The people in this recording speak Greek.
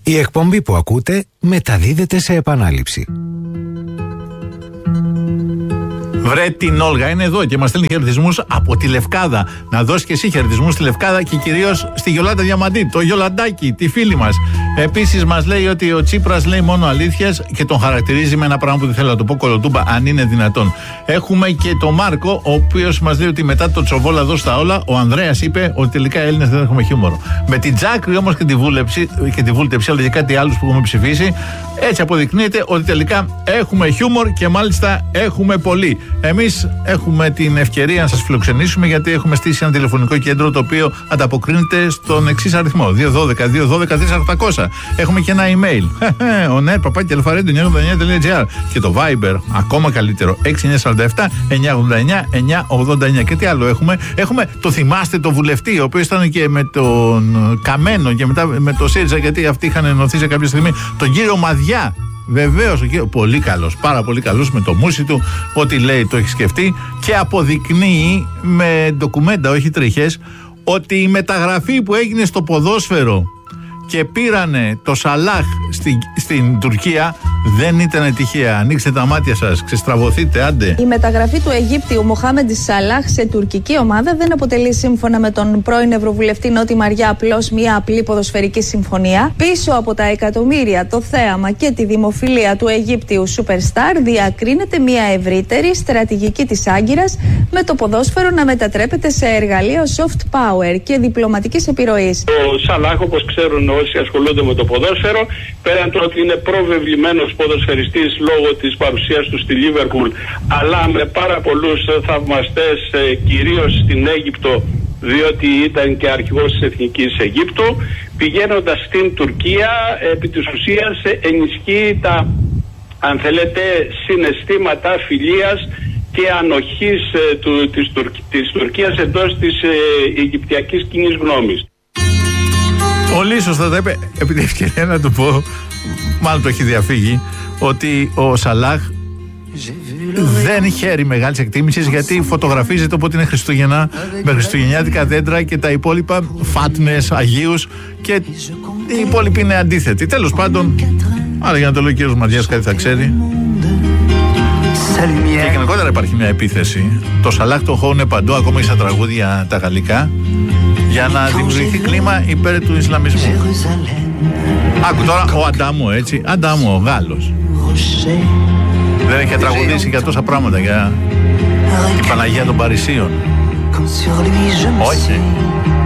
Η εκπομπή που ακούτε μεταδίδεται σε επανάληψη. Βρε την Όλγα είναι εδώ και μας στέλνει χαιρετισμούς από τη Λευκάδα. Να δώσει και εσύ χαιρετισμούς στη Λευκάδα και κυρίως στη Γιολάντα Διαμαντή, το Γιολαντάκι, τη φίλη μας. Επίσης μας λέει ότι ο Τσίπρας λέει μόνο αλήθειες και τον χαρακτηρίζει με ένα πράγμα που δεν θέλω να το πω, κολοτούμπα, αν είναι δυνατόν. Έχουμε και τον Μάρκο, ο οποίος μας λέει ότι μετά το τσοβόλα εδώ στα όλα, ο Ανδρέας είπε ότι τελικά οι Έλληνες δεν έχουμε χιούμορο. Με την Τζάκρη όμως και τη βούλτεψη, αλλά και κάτι άλλους που έχουμε ψηφίσει, έτσι αποδεικνύεται ότι τελικά έχουμε χιούμορ και μάλιστα έχουμε πολύ. Εμείς έχουμε την ευκαιρία να σας φιλοξενήσουμε γιατί έχουμε στήσει ένα τηλεφωνικό κέντρο το οποίο ανταποκρίνεται στον εξής αριθμό: 212-212-3800. Έχουμε και ένα email. oner@alpharedio989.gr και το Viber, ακόμα καλύτερο, 6947-989-989. Και τι άλλο έχουμε? Έχουμε το θυμάστε το βουλευτή, ο οποίος ήταν και με τον Καμένο και μετά με το ΣΥΡΙΖΑ, γιατί αυτοί είχαν ενωθεί σε κάποια στιγμή, τον κύριο Μαδιά. Βεβαίως, πολύ καλός, πάρα πολύ καλός, με το μουσι του, ό,τι λέει το έχει σκεφτεί και αποδεικνύει με ντοκουμέντα, όχι τριχές, ότι η μεταγραφή που έγινε στο ποδόσφαιρο και πήρανε το Σαλάχ στην Τουρκία δεν ήταν τυχαία. Ανοίξτε τα μάτια σας, ξεστραβωθείτε, άντε. Η μεταγραφή του Αιγύπτιου Μοχάμεντ Σαλάχ σε τουρκική ομάδα δεν αποτελεί, σύμφωνα με τον πρώην Ευρωβουλευτή Νότι Μαριά, απλώς μια απλή ποδοσφαιρική συμφωνία. Πίσω από τα εκατομμύρια, το θέαμα και τη δημοφιλία του Αιγύπτιου Superstar διακρίνεται μια ευρύτερη στρατηγική της Άγκυρας, με το ποδόσφαιρο να μετατρέπεται σε εργαλείο soft power και διπλωματικής επιρροής. Ο Σαλάχ, όπως ξέρουν όσοι ασχολούνται με το ποδόσφαιρο, πέραν του ότι είναι προβεβλημένος ποδοσφαιριστής λόγω της παρουσίας του στη Λίβερπουλ, αλλά με πάρα πολλούς θαυμαστές, κυρίως στην Αίγυπτο, διότι ήταν και αρχηγός της Εθνικής Αιγύπτου, πηγαίνοντας στην Τουρκία, επί της ουσίας ενισχύει τα, αν θέλετε, συναισθήματα φιλίας και ανοχής της Τουρκίας εντός της Αιγυπτιακής κοινής γνώμης. Πολύ σωστά τα είπε, επειδή ευκαιρία να του πω, μάλλον το έχει διαφύγει, ότι ο Σαλάχ δεν χαίρει μεγάλης εκτίμησης γιατί φωτογραφίζεται όποτε είναι Χριστούγεννα με χριστουγεννιάτικα δέντρα και τα υπόλοιπα, φάτνες, αγίους, και οι υπόλοιποι είναι αντίθετοι. Τέλος πάντων, άρα για να το λέει ο κύριος Μαριάς κάτι θα ξέρει. Και γενικότερα υπάρχει μια επίθεση. Το Σαλάχ το χώουνε παντού, ακόμα και στα τραγούδια τα γαλλικά, για να δημιουργηθεί κλίμα υπέρ του Ισλαμισμού. Άκου τώρα ο Αντάμο, έτσι, Αντάμο, ο Γάλλος. Δεν έχει τραγουδήσει για τόσα πράγματα, για την Παναγία των Παρισίων? Όχι.